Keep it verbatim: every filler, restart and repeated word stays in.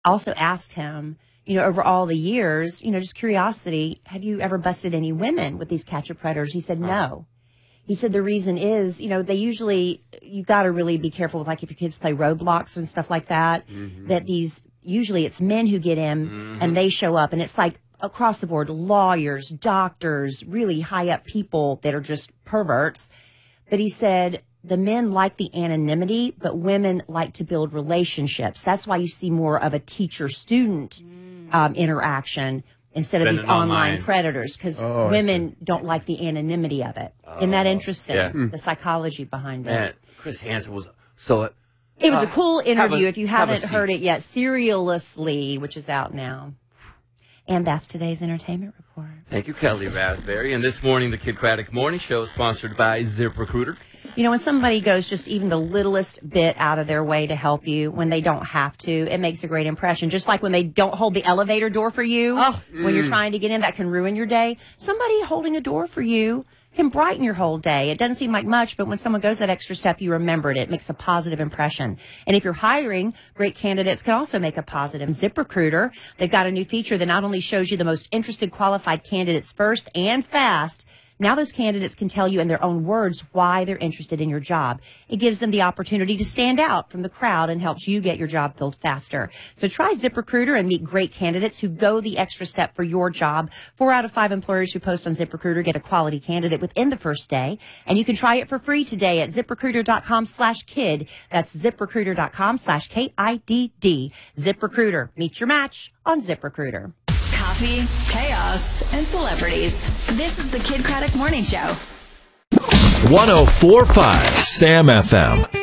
also asked him, you know, over all the years, you know, just curiosity, have you ever busted any women with these catch of predators? He said, no. He said the reason is, you know, they usually, you got to really be careful with, like, if your kids play Roblox and stuff like that, mm-hmm. that these, usually it's men who get in mm-hmm. and they show up. And it's like across the board, lawyers, doctors, really high up people that are just perverts. But he said the men like the anonymity, but women like to build relationships. That's why you see more of a teacher-student um, interaction instead of these online, online predators, because oh, women don't like the anonymity of it. Oh, Isn't that interesting? Yeah. The psychology behind it. Man, Chris Hansen was so... It, it was uh, a cool interview. A, if you haven't heard it yet, Serialously, which is out now. And that's today's entertainment report. Thank you, Kelly Raspberry. And this morning, the Kid Craddock Morning Show is sponsored by ZipRecruiter. You know, when somebody goes just even the littlest bit out of their way to help you when they don't have to, it makes a great impression. Just like when they don't hold the elevator door for you oh, when mm. you're trying to get in, that can ruin your day. Somebody holding a door for you can brighten your whole day. It doesn't seem like much, but when someone goes that extra step, you remember it. It makes a positive impression. And if you're hiring, great candidates can also make a positive. ZipRecruiter, they've got a new feature that not only shows you the most interested qualified candidates first and fast, now those candidates can tell you in their own words why they're interested in your job. It gives them the opportunity to stand out from the crowd and helps you get your job filled faster. So try ZipRecruiter and meet great candidates who go the extra step for your job. Four out of five employers who post on ZipRecruiter get a quality candidate within the first day. And you can try it for free today at ZipRecruiter.com slash kid. That's ZipRecruiter.com slash K I D D. ZipRecruiter. Meet your match on ZipRecruiter. Coffee, chaos, and celebrities. This is the Kid Craddock Morning Show. one oh four point five Sam F M.